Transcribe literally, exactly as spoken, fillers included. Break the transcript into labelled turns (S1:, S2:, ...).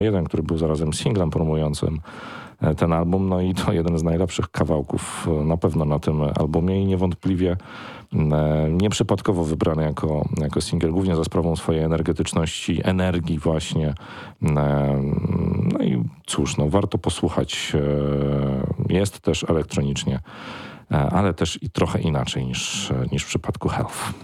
S1: jeden, który był zarazem singlem promującym ten album, no i to jeden z najlepszych kawałków na pewno na tym albumie i niewątpliwie nieprzypadkowo wybrany jako, jako singiel, głównie za sprawą swojej energetyczności, energii właśnie. No i cóż, no warto posłuchać. Jest też elektronicznie, ale też i trochę inaczej niż, niż w przypadku Health.